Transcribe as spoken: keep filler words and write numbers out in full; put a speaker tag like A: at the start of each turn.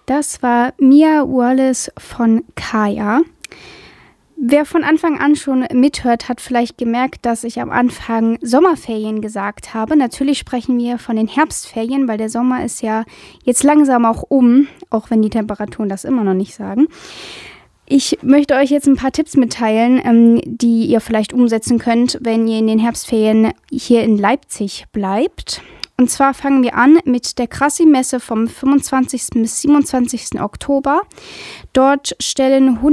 A: Das war Mia Wallace von Kaya. Wer von Anfang an schon mithört, hat vielleicht gemerkt, dass ich am Anfang Sommerferien gesagt habe. Natürlich sprechen wir von den Herbstferien, weil der Sommer ist ja jetzt langsam auch um, auch wenn die Temperaturen das immer noch nicht sagen. Ich möchte euch jetzt ein paar Tipps mitteilen, ähm, die ihr vielleicht umsetzen könnt, wenn ihr in den Herbstferien hier in Leipzig bleibt. Und zwar fangen wir an mit der Krassi-Messe vom fünfundzwanzigsten bis siebenundzwanzigsten Oktober. Dort stellen